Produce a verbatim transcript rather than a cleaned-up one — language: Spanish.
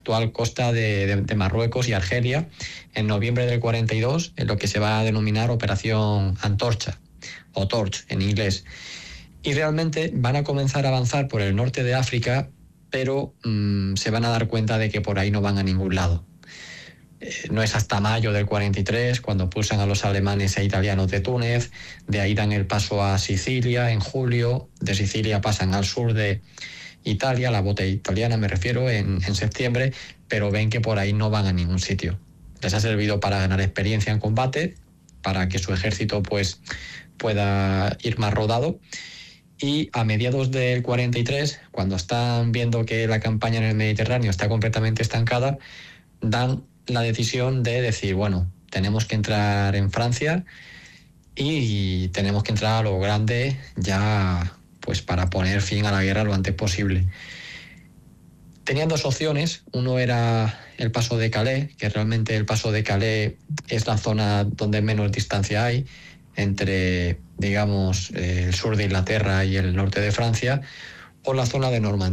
actual costa de, de, de Marruecos y Argelia en noviembre del cuarenta y dos, en lo que se va a denominar Operación Antorcha, o Torch en inglés. Y realmente van a comenzar a avanzar por el norte de África, pero mmm, se van a dar cuenta de que por ahí no van a ningún lado. Eh, no es hasta mayo del cuarenta y tres cuando pulsan a los alemanes e italianos de Túnez, de ahí dan el paso a Sicilia en julio, de Sicilia pasan al sur de Italia, la bota italiana me refiero, en, en septiembre, pero ven que por ahí no van a ningún sitio. Les ha servido para ganar experiencia en combate, para que su ejército pues pueda ir más rodado. Y a mediados del cuarenta y tres, cuando están viendo que la campaña en el Mediterráneo está completamente estancada, dan la decisión de decir, bueno, tenemos que entrar en Francia y tenemos que entrar a lo grande ya, pues para poner fin a la guerra lo antes posible. Tenían dos opciones, uno era el paso de Calais, que realmente el paso de Calais es la zona donde menos distancia hay entre, digamos, el sur de Inglaterra y el norte de Francia, o la zona de Normandía.